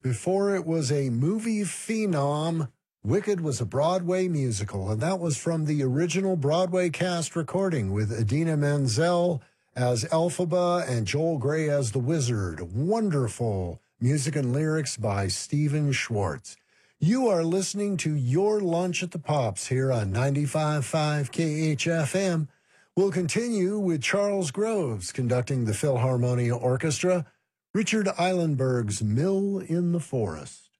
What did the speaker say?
Before it was a movie phenom, Wicked was a Broadway musical, and that was from the original Broadway cast recording with Idina Menzel as Elphaba and Joel Grey as the Wizard. Wonderful music and lyrics by Stephen Schwartz. You are listening to Your Lunch at the Pops here on 95.5 KHFM. We'll continue with Charles Groves conducting the Philharmonia Orchestra, Richard Eilenberg's Mill in the Forest.